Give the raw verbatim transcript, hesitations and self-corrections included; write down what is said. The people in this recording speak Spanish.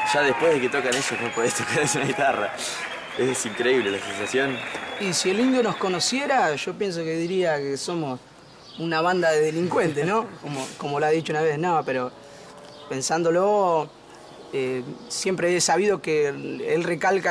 ya después de que tocan ellos no podés tocar una guitarra. Es increíble la sensación. Y si el Indio nos conociera, yo pienso que diría que somos una banda de delincuentes, ¿no? Como, como lo ha dicho una vez, no, pero pensándolo, eh, siempre he sabido que él, él recalca